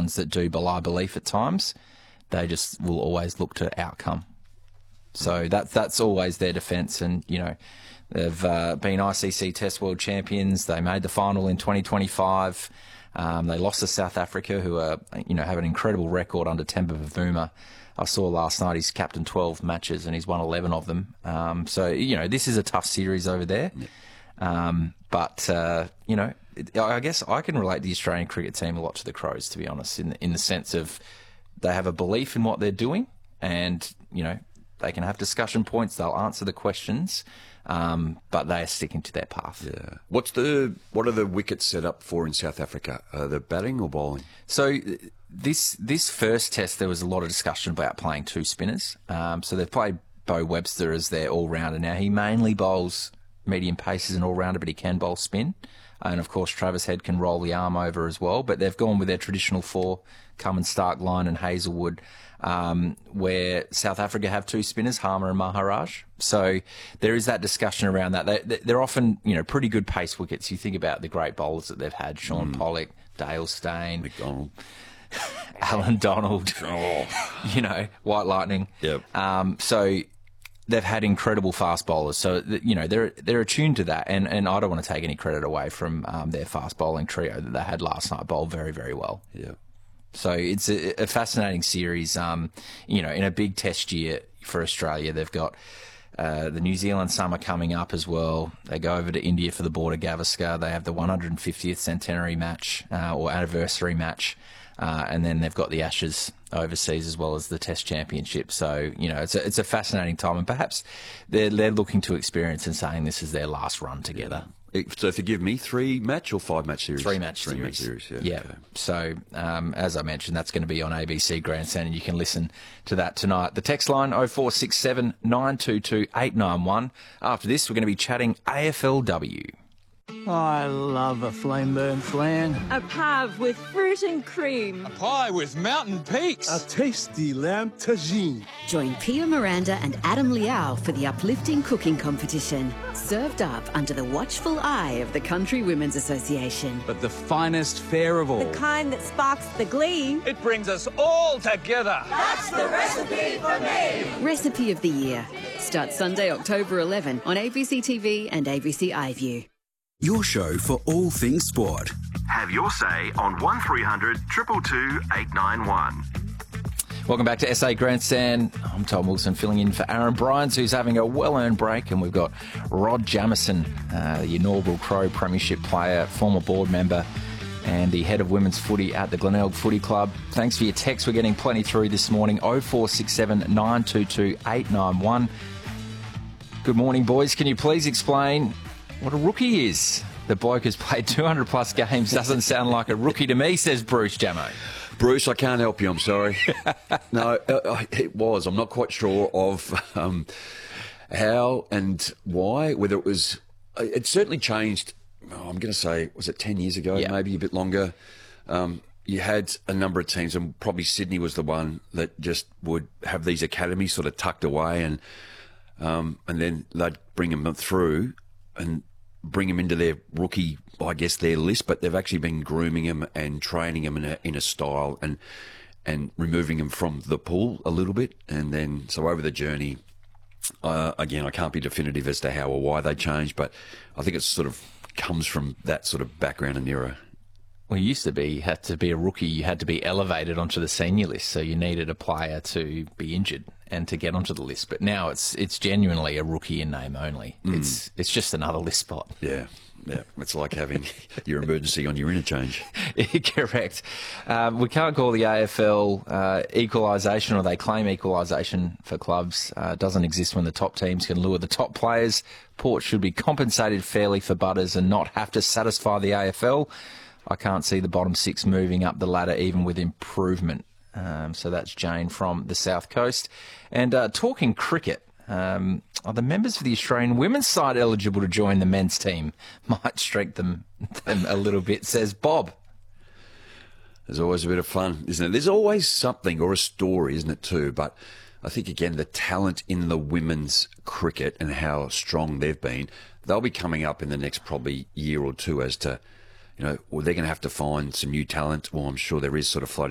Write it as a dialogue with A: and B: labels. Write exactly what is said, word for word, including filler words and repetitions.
A: ones that do belie belief at times. They just will always look to outcome. So that, that's always their defence. And, you know, they've uh, been I C C Test World Champions. They made the final in twenty twenty-five. Um, they lost to South Africa, who are, you know, have an incredible record under Temba Bavuma. I saw last night he's captained twelve matches and he's won eleven of them. Um, so, you know, this is a tough series over there. Yeah. Um, but, uh, you know, it, I guess I can relate the Australian cricket team a lot to the Crows, to be honest, in the, in the sense of they have a belief in what they're doing and, you know, they can have discussion points, they'll answer the questions, um, but they are sticking to their path.
B: Yeah. What's the what are the wickets set up for in South Africa? Are they batting or bowling?
A: So this this first test, there was a lot of discussion about playing two spinners. Um, so they've played Bo Webster as their all-rounder. Now, he mainly bowls medium pace as an all-rounder, but he can bowl spin. And, of course, Travis Head can roll the arm over as well. But they've gone with their traditional four, Cummins, Stark, Lyon and Hazelwood, um, where South Africa have two spinners, Harmer and Maharaj. So there is that discussion around that. They, they're often, you know, pretty good pace wickets. You think about the great bowlers that they've had, Sean mm. Pollock, Dale Steyn,
B: McDonald,
A: Alan Donald,
B: oh.
A: you know, White Lightning.
B: Yep.
A: Um, so they've had incredible fast bowlers. So, you know, they're they're attuned to that. And, and I don't want to take any credit away from um, their fast bowling trio that they had last night. Bowled very, very well.
B: Yeah.
A: So it's a, a fascinating series. Um, you know, in a big test year for Australia, they've got uh, the New Zealand summer coming up as well. They go over to India for the Border Gavaskar. They have the one hundred fiftieth centenary match uh, or anniversary match. Uh, and then they've got the Ashes overseas as well as the Test Championship. So, you know, it's a, it's a fascinating time. And perhaps they're, they're looking to experience and saying this is their last run together.
B: Yeah. So forgive me, three match or five match series?
A: Three match
B: three
A: series.
B: Match series, yeah.
A: Yeah.
B: Okay.
A: So, um, as I mentioned, that's going to be on A B C Grandstand, and you can listen to that tonight. The text line, oh four six seven, nine two two, eight nine one. After this, we're going to be chatting A F L W.
C: I love a flame burn flan.
D: A pave with fruit and cream.
E: A pie with mountain peaks.
C: A tasty lamb tagine.
F: Join Pia Miranda and Adam Liao for the uplifting cooking competition. Served up under the watchful eye of the Country Women's Association.
E: But the finest fare of all.
D: The kind that sparks the glee.
E: It brings us all together.
D: That's the recipe for me.
F: Recipe of the Year. Starts Sunday, October eleventh on A B C T V and A B C iView.
G: Your show for all things sport.
H: Have your say on one three hundred, two two two, eight nine one.
A: Welcome back to S A Grandstand. I'm Tom Wilson filling in for Aaron Bryans, who's having a well-earned break, and we've got Rod Jamieson, uh, the inaugural Crow Premiership player, former board member, and the head of women's footy at the Glenelg Footy Club. Thanks for your text. We're getting plenty through this morning. oh four six seven, nine two two, eight nine one. Good morning, boys. Can you please explain what a rookie is? The bloke has played two hundred plus games. Doesn't sound like a rookie to me, says Bruce Jamo.
B: Bruce, I can't help you, I'm sorry. No, uh, it was. I'm not quite sure of um, how and why, whether it was... It certainly changed, oh, I'm going to say, was it ten years ago, yeah. Maybe a bit longer? Um, you had a number of teams, and probably Sydney was the one that just would have these academies sort of tucked away, and um, and then they'd bring them through and bring them into their rookie, I guess, their list, but they've actually been grooming them and training them in a, in a style and and removing them from the pool a little bit. And then, so over the journey, uh, again, I can't be definitive as to how or why they changed, but I think it sort of comes from that sort of background and era.
A: Well, it used to be, you had to be a rookie, you had to be elevated onto the senior list, so you needed a player to be injured and to get onto the list. But now it's it's genuinely a rookie in name only. Mm. It's it's just another list spot.
B: Yeah, yeah. It's like having your emergency on your interchange.
A: Correct. Um, we can't call the A F L uh, equalisation, or they claim equalisation for clubs. Uh, doesn't exist when the top teams can lure the top players. Port should be compensated fairly for butters and not have to satisfy the A F L. I can't see the bottom six moving up the ladder even with improvement. Um, so that's Jane from the South Coast. And uh, talking cricket, um, are the members of the Australian women's side eligible to join the men's team? Might strengthen them a little bit, says Bob.
B: There's always a bit of fun, isn't it? There's always something or a story, isn't it, too? But I think, again, the talent in the women's cricket and how strong they've been, they'll be coming up in the next probably year or two as to, you know, well, they're going to have to find some new talent. Well, I'm sure there is sort of floating